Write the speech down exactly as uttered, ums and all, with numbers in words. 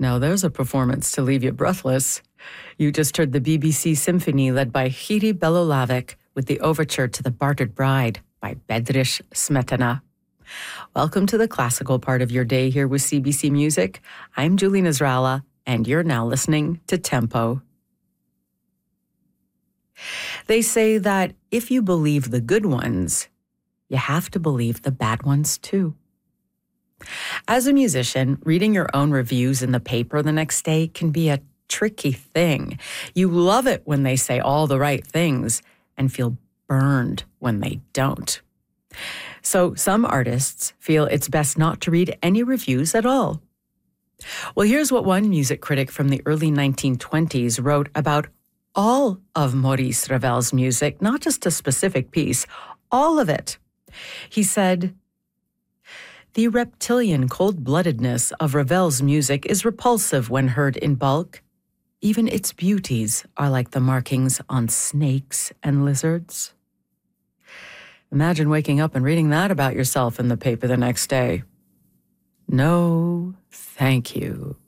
Now there's a performance to leave you breathless. You just heard the B B C Symphony led by Jiří Belohlavek with the overture to The Bartered Bride by Bedřich Smetana. Welcome to the classical part of your day here with C B C Music. I'm Julie Nasrallah, and you're now listening to Tempo. They say that if you believe the good ones, you have to believe the bad ones too. As a musician, reading your own reviews in the paper the next day can be a tricky thing. You love it when they say all the right things and feel burned when they don't. So some artists feel it's best not to read any reviews at all. Well, here's what one music critic from the early nineteen twenties wrote about all of Maurice Ravel's music, not just a specific piece, all of it. He said, "The reptilian cold-bloodedness of Ravel's music is repulsive when heard in bulk. Even its beauties are like the markings on snakes and lizards." Imagine waking up and reading that about yourself in the paper the next day. No, thank you.